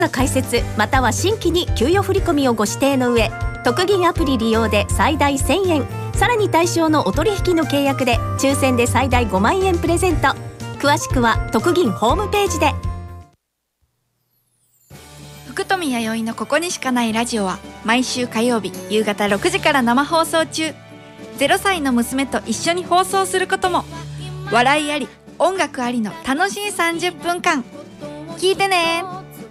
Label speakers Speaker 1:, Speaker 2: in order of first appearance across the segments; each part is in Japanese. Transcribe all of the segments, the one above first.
Speaker 1: 開設または新規に給与振込をご指定の上、特銀アプリ利用で最大1000円、さらに対象のお取引の契約で抽選で最大5万円プレゼント。詳しくは特銀ホームページで。
Speaker 2: 福富弥生のここにしかないラジオは毎週火曜日夕方6時から生放送中。0歳の娘と一緒に放送することも。笑いあり音楽ありの楽しい30分間、聞いてね。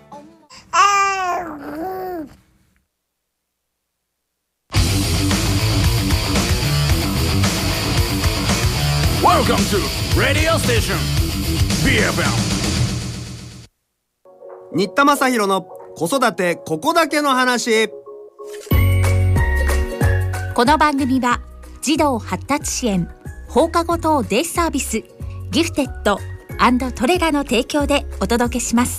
Speaker 3: Welcome to Radio Station BFM。
Speaker 4: 新田正宏の子育てここだけの話。
Speaker 5: この番組は児童発達支援、放課後等デイサービス、ギフテッド&トレラの提供でお届けします。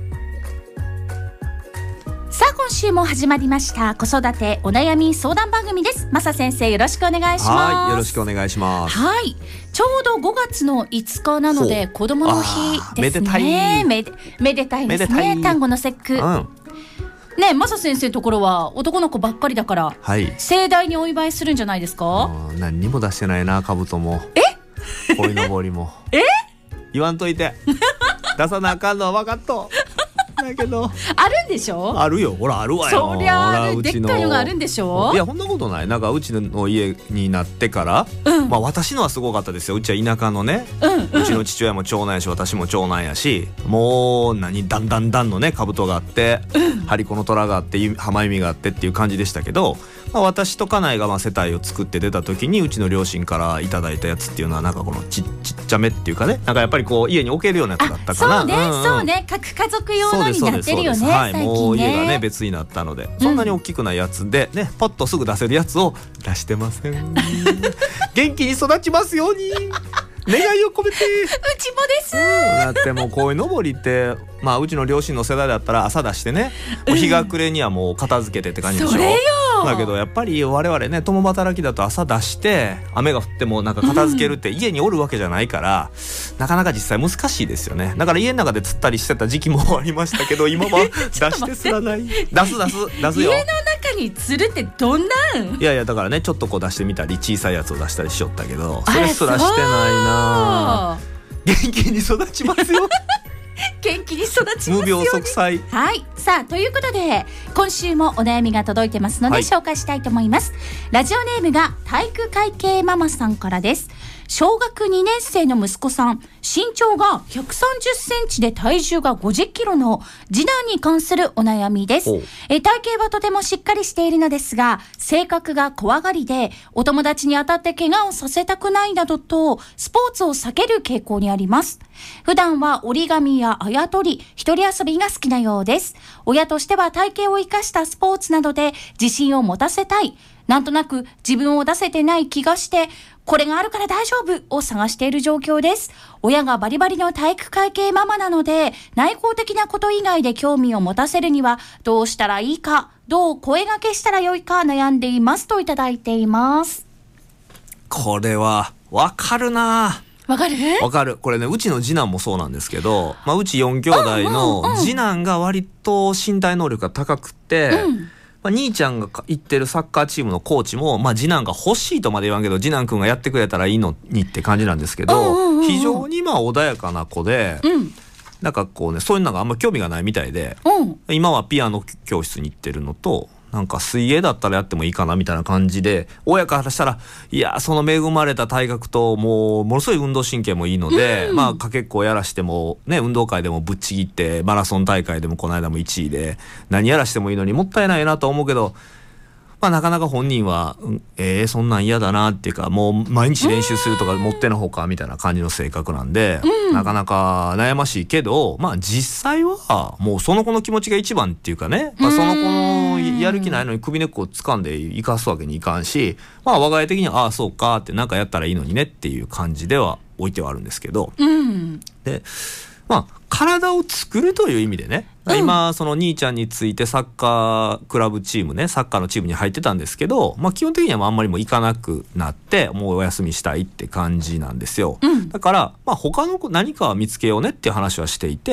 Speaker 5: さあ、今週も始まりました子育てお悩み相談番組です。マサ先生、よろしくお願いします。
Speaker 4: はい、よろしくお願いします。
Speaker 5: はい、ちょうど5月の5日なので子供の日ですね。めでたいですね。端午の節句、ね、マサ先生のところは男の子ばっかりだから、はい、盛大にお祝いするんじゃないですか？
Speaker 4: 何にも出してないな、兜も鯉のぼりも言わんといて出さなあかんのは分かっとだけど
Speaker 5: あるんでしょ？あ
Speaker 4: るよ、ほらあるわよ。
Speaker 5: そりゃある、でっかいのがあるんでしょ？
Speaker 4: いや、そんなことない。なんかうちの家になってから、まあ私のはすごかったですよ。うちは田舎のね、うちの父親も長男やし私も長男やし、もうだんだんのね兜があって、張り子の虎があって浜弓があってっていう感じでしたけど、まあ、私と家内がまあ世帯を作って出た時にうちの両親からいただいたやつっていうのはなんかこのちっちゃめっていうかね、なんかやっぱりこう家に置けるようなやつだったかな。
Speaker 5: そうね、各家族用のになってるよね、
Speaker 4: はい、
Speaker 5: 最近ね。
Speaker 4: もう家がね別になったので、そんなに大きくないやつでね、ポッとすぐ出せるやつを出してません元気に育ちますように願いを込めて。
Speaker 5: うちもです、
Speaker 4: だってもうこういうのぼりってまあうちの両親の世代だったら朝出してね、もう日が暮れにはもう片付けてって感じでしょ。
Speaker 5: それよ。
Speaker 4: だけどやっぱり我々ね共働きだと朝出して雨が降ってもなんか片付けるって家におるわけじゃないから、なかなか実際難しいですよね。だから家の中で釣ったりしてた時期もありましたけど今は出してすらない出すよ。
Speaker 5: 家の中に釣るってどんなん？
Speaker 4: いやだからね、ちょっとこう出してみたり小さいやつを出したりしよったけど、それすらしてないな。元気に育ちますよ
Speaker 5: 元気に育ちますように。
Speaker 4: 無病息災。
Speaker 5: はい、さあということで今週もお悩みが届いてますので、紹介したいと思います。ラジオネームが体育会系ママさんからです。小学2年生の息子さん、身長が130センチで体重が50キロの次男に関するお悩みです。体型はとてもしっかりしているのですが、性格が怖がりで、お友達に当たって怪我をさせたくないなどと、スポーツを避ける傾向にあります。普段は折り紙やあやとり、一人遊びが好きなようです。親としては体型を生かしたスポーツなどで自信を持たせたい。なんとなく自分を出せてない気がして、これがあるから大丈夫を探している状況です。親がバリバリの体育会系ママなので、内向的なこと以外で興味を持たせるにはどうしたらいいか、どう声掛けしたらよいか悩んでいますといただいています。
Speaker 4: これはわかるな。
Speaker 5: わかる？
Speaker 4: わかる。これね、うちの次男もそうなんですけど、まあ、うち4兄弟の次男が割と身体能力が高くて、まあ、兄ちゃんが行ってるサッカーチームのコーチも、まあ、次男が欲しいとまで言わんけど次男くんがやってくれたらいいのにって感じなんですけど、非常にまあ穏やかな子で、なんかこうね、そういうのがあんま興味がないみたいで、今はピアノ教室に行ってるのと、なんか水泳だったらやってもいいかなみたいな感じで、親からしたらいやその恵まれた体格とものすごい運動神経もいいので、まあかけっこやらしてもね、運動会でもぶっちぎってマラソン大会でもこの間も1位で何やらしてもいいのにもったいないなと思うけど、まあなかなか本人はそんなん嫌だなっていうか、もう毎日練習するとかもってのほかみたいな感じの性格なんで、なかなか悩ましいけど、まあ実際はもうその子の気持ちが一番っていうかね、まあ、その子のやる気ないのに首根っこを掴んで生かすわけにいかんし、まあ我が家的にはああそうかってなんかやったらいいのにねっていう感じでは置いてはあるんですけど、でまあ体を作るという意味でね、今その兄ちゃんについてサッカークラブチームね、サッカーのチームに入ってたんですけど、まあ基本的にはあんまりもう行かなくなってもうお休みしたいって感じなんですよ。だからまあ他の何かは見つけようねっていう話はしていて、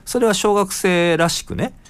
Speaker 4: それは小学生らしくね